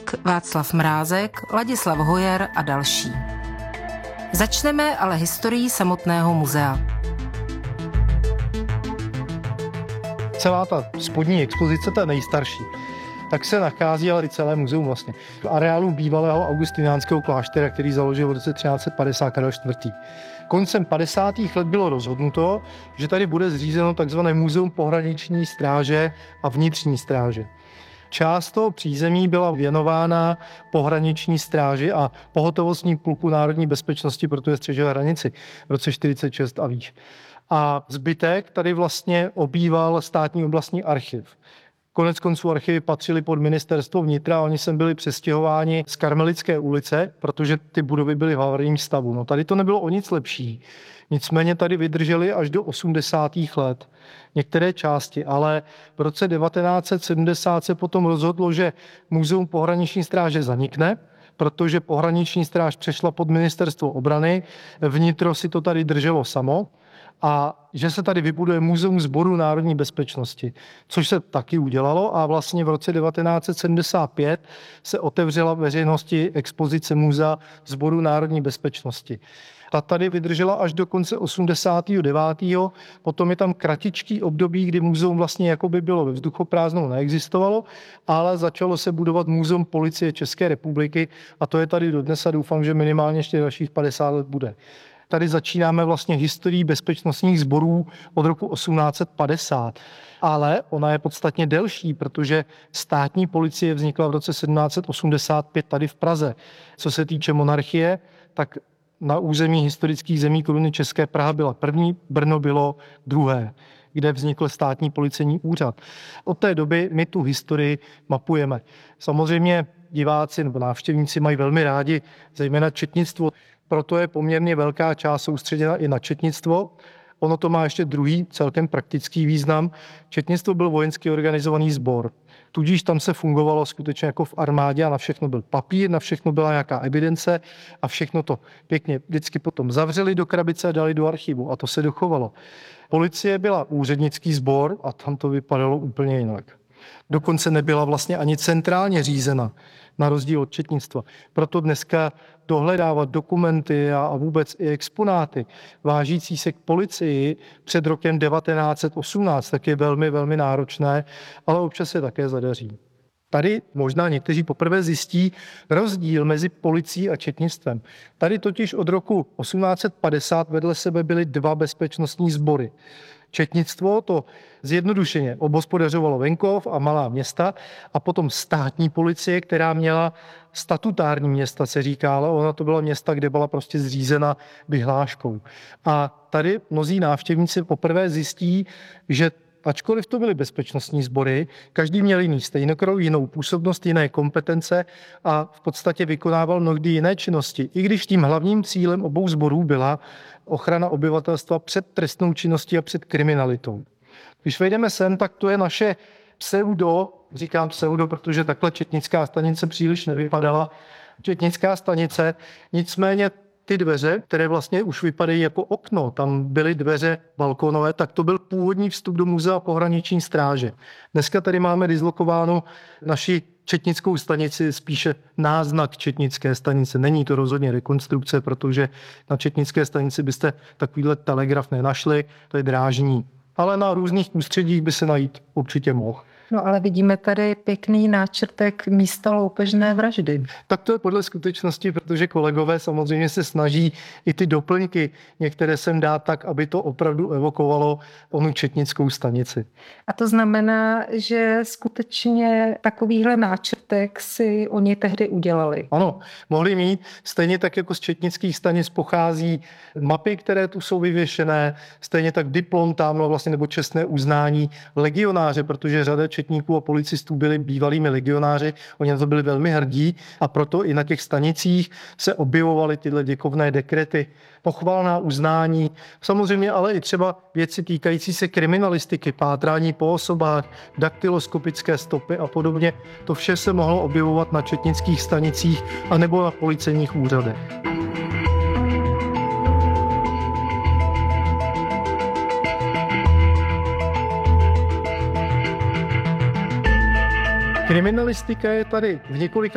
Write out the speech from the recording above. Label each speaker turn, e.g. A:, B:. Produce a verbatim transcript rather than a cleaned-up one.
A: Havlíček, Václav Mrázek, Ladislav Hojer a další. Začneme ale historií samotného muzea.
B: Celá ta spodní expozice, ta nejstarší, tak se nachází ale i celé muzeum vlastně v areálu bývalého augustiniánského kláštera, který založil v roce třináct set padesát Karel čtvrtý. Koncem padesátých let bylo rozhodnuto, že tady bude zřízeno takzvané muzeum pohraniční stráže a vnitřní stráže. Část toho přízemí byla věnována pohraniční stráži a pohotovostní pluku národní bezpečnosti, protože střežila hranici v roce čtyřicet šest a výš. A zbytek tady vlastně obýval státní oblastní archiv. Konec konců archivy patřily pod ministerstvo vnitra a oni sem byli přestěhováni z Karmelitské ulice, protože ty budovy byly v havarijním stavu. No tady to nebylo o nic lepší. Nicméně tady vydrželi až do osmdesátých let některé části, ale v roce devatenáct set sedmdesát se potom rozhodlo, že muzeum pohraniční stráže zanikne, protože pohraniční stráž přešla pod ministerstvo obrany, vnitro si to tady drželo samo a že se tady vybuduje muzeum Sboru národní bezpečnosti, což se taky udělalo a vlastně v roce devatenáct set sedmdesát pět se otevřela veřejnosti expozice muzea Sboru národní bezpečnosti. Ta tady vydržela až do konce osmdesátého devátého Potom je tam kratičký období, kdy muzeum vlastně jakoby bylo ve vzduchoprázdnou, neexistovalo, ale začalo se budovat muzeum Policie České republiky a to je tady dodnes a doufám, že minimálně ještě dalších padesát let bude. Tady začínáme vlastně historií bezpečnostních sborů od roku osmnáct set padesát, ale ona je podstatně delší, protože státní policie vznikla v roce sedmnáct set osmdesát pět tady v Praze. Co se týče monarchie, tak na území historických zemí Koruny České Praha byla první, Brno bylo druhé, kde vznikl státní policejní úřad. Od té doby my tu historii mapujeme. Samozřejmě diváci nebo návštěvníci mají velmi rádi zejména četnictvo, proto je poměrně velká část soustředěna i na četnictvo. Ono to má ještě druhý celkem praktický význam. Četnictvo byl vojensky organizovaný sbor. Tudíž tam se fungovalo skutečně jako v armádě a na všechno byl papír, na všechno byla nějaká evidence a všechno to pěkně vždycky potom zavřeli do krabice a dali do archivu a to se dochovalo. Policie byla úřednický sbor a tam to vypadalo úplně jinak. Dokonce nebyla vlastně ani centrálně řízena, na rozdíl od četnictva. Proto dneska dohledávat dokumenty a vůbec i exponáty vážící se k policii před rokem devatenáct set osmnáct tak je velmi, velmi náročné, ale občas se také zadaří. Tady možná někteří poprvé zjistí rozdíl mezi policií a četnictvem. Tady totiž od roku osmnáct set padesát vedle sebe byly dva bezpečnostní sbory. Četnictvo to zjednodušeně obhospodařovalo venkov a malá města a potom státní policie, která měla statutární města, se říká, ale ona to byla města, kde byla prostě zřízena vyhláškou. A tady mnozí návštěvníci poprvé zjistí, že ačkoliv to byly bezpečnostní sbory, každý měl jiný stejnokroj, jinou působnost, jiné kompetence a v podstatě vykonával mnohdy jiné činnosti. I když tím hlavním cílem obou sborů byla ochrana obyvatelstva před trestnou činností a před kriminalitou. Když vejdeme sem, tak to je naše pseudo, říkám pseudo, protože takhle četnická stanice příliš nevypadala, četnická stanice, nicméně ty dveře, které vlastně už vypadají jako okno, tam byly dveře balkonové, tak to byl původní vstup do muzea pohraniční stráže. Dneska tady máme dislokovánu naši četnickou stanici, spíše náznak četnické stanice. Není to rozhodně rekonstrukce, protože na četnické stanici byste takovýhle telegraf nenašli, to je drážní. Ale na různých ústředích by se najít určitě mohl.
C: No ale vidíme tady pěkný náčrtek místa loupežné vraždy.
B: Tak to je podle skutečnosti, protože kolegové samozřejmě se snaží i ty doplňky některé sem dát tak, aby to opravdu evokovalo onu četnickou stanici.
C: A to znamená, že skutečně takovýhle náčrtek si oni tehdy udělali.
B: Ano, mohli mít. Stejně tak jako z četnických stanic pochází mapy, které tu jsou vyvěšené, stejně tak diplom tamhle vlastně nebo čestné uznání legionáře, protože řada četníků a policistů byli bývalými legionáři, oni na to byli velmi hrdí a proto i na těch stanicích se objevovaly tyhle děkovné dekrety, pochvalná uznání, samozřejmě ale i třeba věci týkající se kriminalistiky, pátrání po osobách, daktyloskopické stopy a podobně. To vše se mohlo objevovat na četnických stanicích a nebo na policejních úřadech. Kriminalistika je tady v několika